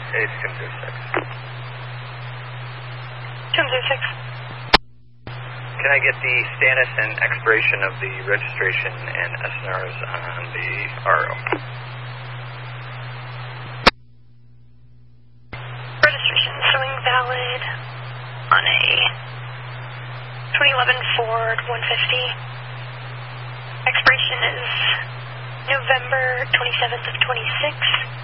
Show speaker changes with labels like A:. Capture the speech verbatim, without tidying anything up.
A: It's Tim zero six.
B: Tim zero six.
A: Can I get the status and expiration of the registration and S N Rs on the R O?
B: Registration showing valid on a twenty eleven Ford one fifty. Expiration is November twenty-seventh of twenty-six.